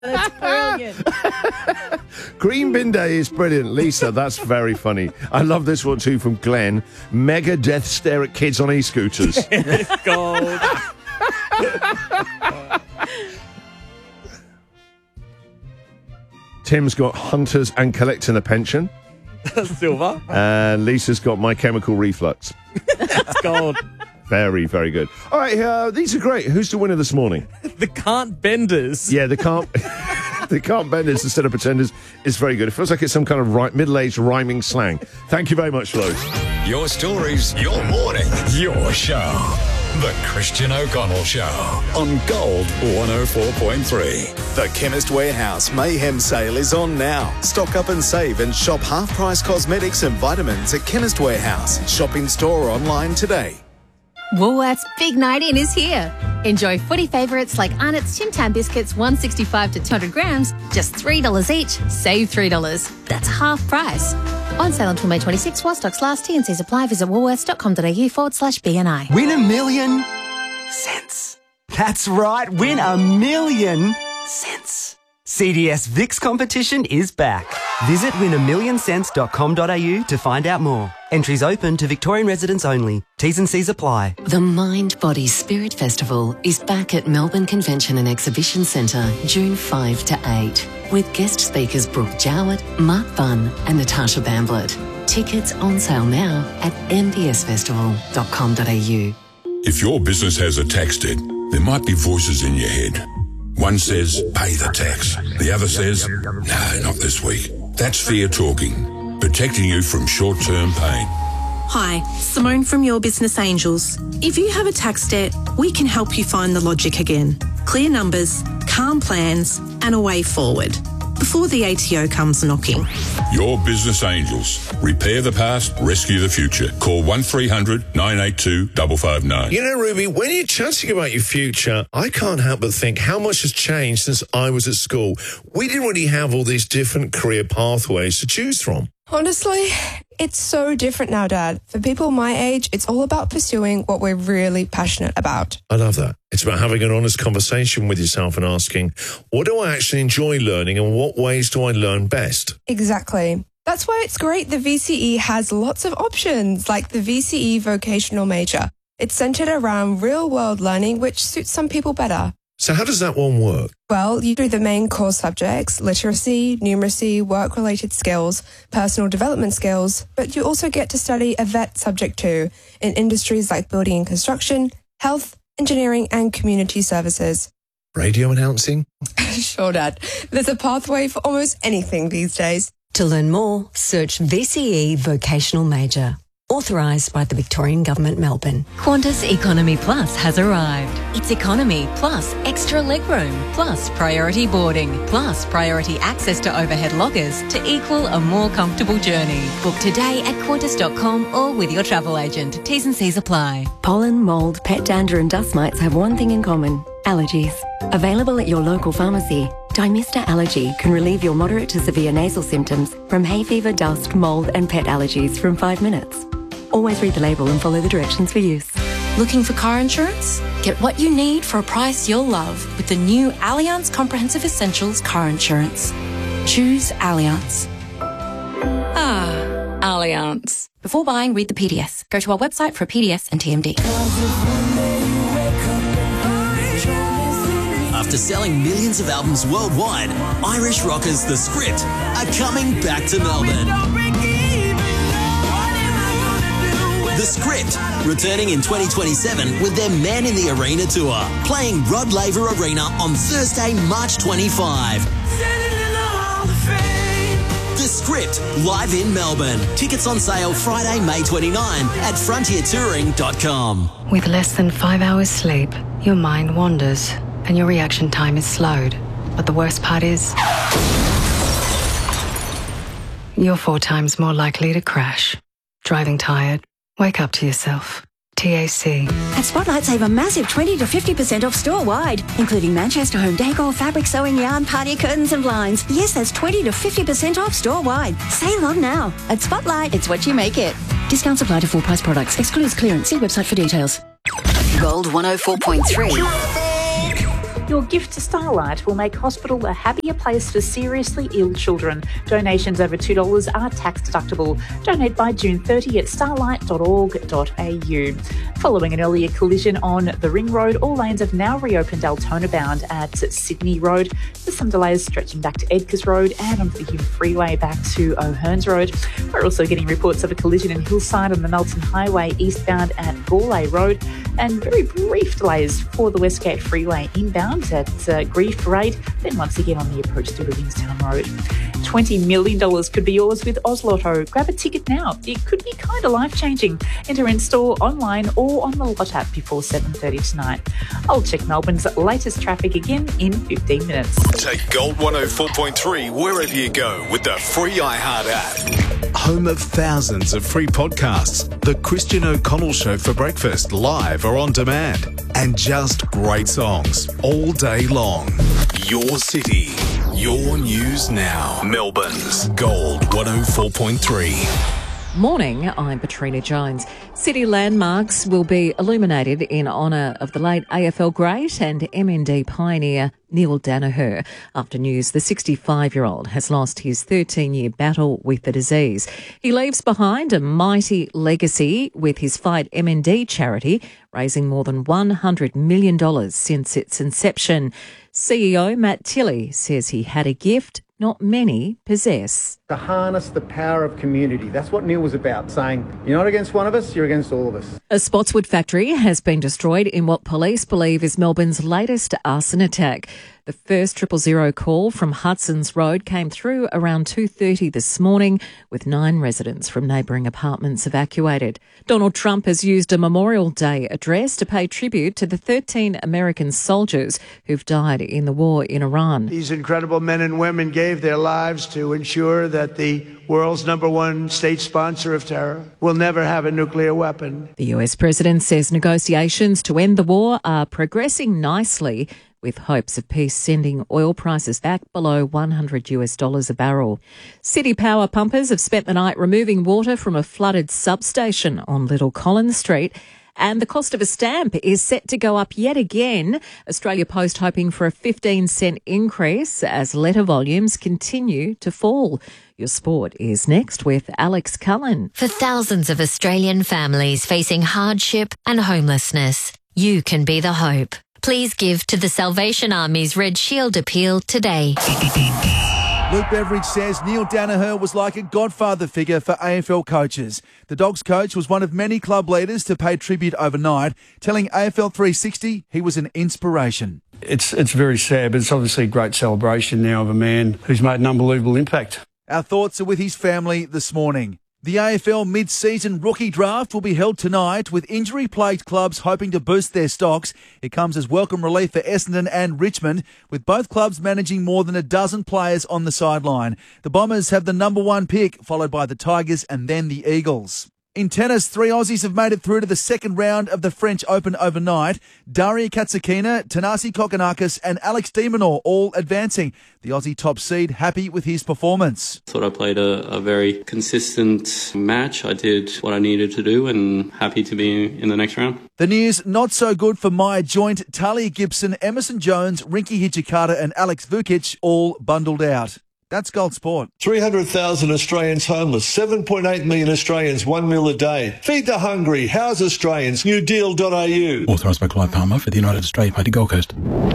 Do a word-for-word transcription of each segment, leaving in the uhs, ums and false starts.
That's brilliant. Green Bin Day is brilliant. Lisa, that's very funny. I love this one too from Glenn. Mega death stare at kids on e-scooters. Gold. Tim's got hunters and collecting a pension. Silver. And Lisa's got My Chemical Reflux. That's gold. Very, very good. All right, uh, these are great. Who's the winner this morning? The Can't Benders. Yeah, the Can't... The Can't Benders instead of Pretenders is very good. It feels like it's some kind of right, middle-aged rhyming slang. Thank you very much, Flo. Your stories, your morning, your show. The Christian O'Connell Show on Gold one oh four point three. The Chemist Warehouse Mayhem Sale is on now. Stock up and save and shop half-price cosmetics and vitamins at Chemist Warehouse. Shop in store or online today. Woolworths Big Night In is here. Enjoy footy favourites like Arnott's Tim Tam biscuits, one sixty-five to two hundred grams, just three dollars each. Save three dollars. That's half price. On sale until May twenty-sixth while stocks last. T and C's apply. Visit woolworths.com.au forward slash BNI. Win a million cents. That's right, win a million cents. C D S V I X competition is back. Visit win a million cents dot com dot a u to find out more. Entries open to Victorian residents only. T's and C's apply. The Mind, Body, Spirit Festival is back at Melbourne Convention and Exhibition Centre, June fifth to eighth, with guest speakers Brooke Jowett, Mark Bunn and Natasha Bamblett. Tickets on sale now at m b s festival dot com dot a u. If your business has a tax debt, there might be voices in your head. One says, pay the tax. The other says, no, not this week. That's fear talking, protecting you from short-term pain. Hi, Simone from Your Business Angels. If you have a tax debt, we can help you find the logic again. Clear numbers, calm plans, and a way forward before the A T O comes knocking. Your Business Angels. Repair the past, rescue the future. Call one three hundred nine eight two five five nine. You know, Ruby, when you're chatting about your future, I can't help but think how much has changed since I was at school. We didn't really have all these different career pathways to choose from. Honestly, it's so different now, Dad. For people my age, it's all about pursuing what we're really passionate about. I love that. It's about having an honest conversation with yourself and asking, what do I actually enjoy learning and what ways do I learn best? Exactly. That's why it's great the V C E has lots of options, like the V C E Vocational Major. It's centered around real-world learning, which suits some people better. So how does that one work? Well, you do the main core subjects, literacy, numeracy, work-related skills, personal development skills, but you also get to study a vet subject too, in industries like building and construction, health, engineering, and community services. Radio announcing? Sure, Dad. There's a pathway for almost anything these days. To learn more, search V C E Vocational Major. Authorised by the Victorian Government, Melbourne. Qantas Economy Plus has arrived. It's economy plus extra legroom plus priority boarding plus priority access to overhead lockers to equal a more comfortable journey. Book today at qantas dot com or with your travel agent. T's and C's apply. Pollen, mould, pet dander and dust mites have one thing in common: allergies. Available at your local pharmacy, Dymista Allergy can relieve your moderate to severe nasal symptoms from hay fever, dust, mould and pet allergies from five minutes. Always read the label and follow the directions for use. Looking for car insurance? Get what you need for a price you'll love with the new Allianz Comprehensive Essentials Car Insurance. Choose Allianz. Ah, Allianz. Before buying, read the P D S. Go to our website for a P D S and T M D. After selling millions of albums worldwide, Irish rockers The Script are coming back to Melbourne. The Script, returning in twenty twenty-seven with their Man in the Arena tour, playing Rod Laver Arena on Thursday, March twenty-fifth. The Script, live in Melbourne. Tickets on sale Friday, May twenty-ninth at frontier touring dot com. With less than five hours sleep, your mind wanders and your reaction time is slowed. But the worst part is, you're four times more likely to crash. Driving tired? Wake up to yourself. T A C. At Spotlight, save a massive twenty to fifty percent off store-wide, including Manchester home decor, fabric sewing, yarn, party curtains and blinds. Yes, that's twenty to fifty percent off store-wide. Save on now. At Spotlight, it's what you make it. Discounts apply to full-price products. Excludes clearance. See website for details. Gold one oh four point three. Your gift to Starlight will make hospital a happier place for seriously ill children. Donations over two dollars are tax deductible. Donate by June thirtieth at starlight dot org dot a u. Following an earlier collision on the Ring Road, all lanes have now reopened Altona bound at Sydney Road, with some delays stretching back to Edgars Road and onto the Hume Freeway back to O'Hearns Road. We're also getting reports of a collision in Hillside on the Melton Highway eastbound at Gourlay Road, and very brief delays for the Westgate Freeway inbound at uh, Grieve Parade, then once again on the approach to Livingstown Road. twenty million dollars could be yours with Oz Lotto. Grab a ticket now. It could be kind of life-changing. Enter in store, online or on the Lot app before seven thirty tonight. I'll check Melbourne's latest traffic again in fifteen minutes. Take Gold one oh four point three wherever you go with the free iHeart app. Home of thousands of free podcasts. The Christian O'Connell Show for breakfast, live or on demand. And just great songs all day long. Your city, your news now. Melbourne's Gold one oh four point three. Morning, I'm Katrina Jones. City landmarks will be illuminated in honour of the late A F L great and M N D pioneer Neil Daniher. After news, the sixty-five-year-old has lost his thirteen-year battle with the disease. He leaves behind a mighty legacy with his Fight M N D charity, raising more than one hundred million dollars since its inception. C E O Matt Tilley says he had a gift not many possess. To harness the power of community. That's what Neil was about, saying, you're not against one of us, you're against all of us. A Spotswood factory has been destroyed in what police believe is Melbourne's latest arson attack. The first triple zero call from Hudson's Road came through around two thirty this morning, with nine residents from neighbouring apartments evacuated. Donald Trump has used a Memorial Day address to pay tribute to the thirteen American soldiers who've died in the war in Iran. These incredible men and women gave their lives to ensure that the world's number one state sponsor of terror will never have a nuclear weapon. The U S president says negotiations to end the war are progressing nicely, with hopes of peace sending oil prices back below one hundred US dollars a barrel. City power pumpers have spent the night removing water from a flooded substation on Little Collins Street, and the cost of a stamp is set to go up yet again. Australia Post hoping for a fifteen cent increase as letter volumes continue to fall. Your sport is next with Alex Cullen. For thousands of Australian families facing hardship and homelessness, you can be the hope. Please give to the Salvation Army's Red Shield appeal today. Luke Beveridge says Neil Daniher was like a godfather figure for A F L coaches. The Dogs coach was one of many club leaders to pay tribute overnight, telling A F L three sixty he was an inspiration. It's, it's very sad, but it's obviously a great celebration now of a man who's made an unbelievable impact. Our thoughts are with his family this morning. The A F L mid-season rookie draft will be held tonight, with injury-plagued clubs hoping to boost their stocks. It comes as welcome relief for Essendon and Richmond, with both clubs managing more than a dozen players on the sideline. The Bombers have the number one pick, followed by the Tigers and then the Eagles. In tennis, three Aussies have made it through to the second round of the French Open overnight. Daria Katsakina, Tanasi Kokkinakis and Alex de Minaur all advancing. The Aussie top seed happy with his performance. I thought I played a, a very consistent match. I did what I needed to do and happy to be in the next round. The news not so good for Maya Joint, Talia Gibson, Emerson Jones, Rinky Hijikata and Alex Vukic all bundled out. That's Gold Sport. three hundred thousand Australians homeless, seven point eight million Australians, one meal a day. Feed the hungry, house Australians, new deal dot a u. Authorised by Clive Palmer for the United Australia Party Gold Coast.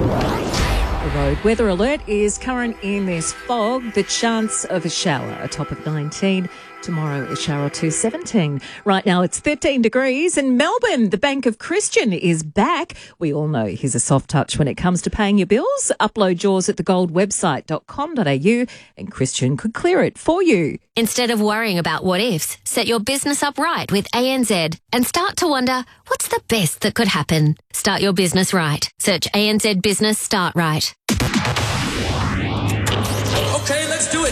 The road weather alert is current in this fog. The chance of a shower, a top of nineteen. Tomorrow, a shower to seventeen. Right now, it's thirteen degrees in Melbourne. The Bank of Christian is back. We all know he's a soft touch when it comes to paying your bills. Upload yours at the gold website dot com dot a u and Christian could clear it for you. Instead of worrying about what ifs, set your business up right with A N Z and start to wonder, what's the best that could happen? Start your business right. Search A N Z Business Start Right. Okay, let's do it.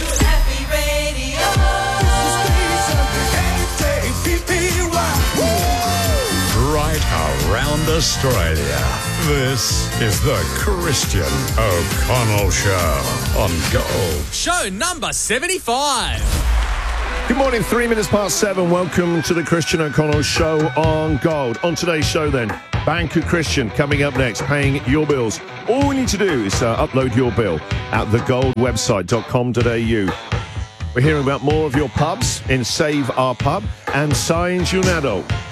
Right around Australia, this is the Christian O'Connell Show on Gold. Show number seventy-five. Good morning, three minutes past seven. Welcome to the Christian O'Connell Show on Gold. On today's show then, Banku Christian coming up next, paying your bills. All we need to do is uh, upload your bill at the gold website dot com dot a u. We're hearing about more of your pubs in Save Our Pub and Science Unado.